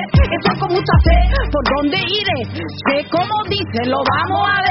Estoy con mucha sed, ¿por dónde iré? Sé como dice, lo vamos a ver.